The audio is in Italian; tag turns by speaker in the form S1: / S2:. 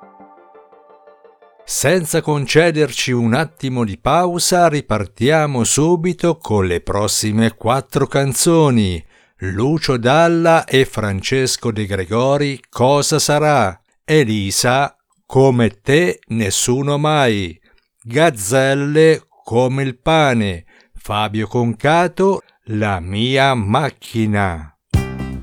S1: Senza concederci un attimo di pausa, ripartiamo subito con le prossime 4 canzoni. Lucio Dalla e Francesco De Gregori, Cosa sarà? Elisa, Come te nessuno mai. Gazzelle, Come il pane. Fabio Concato, La mia macchina.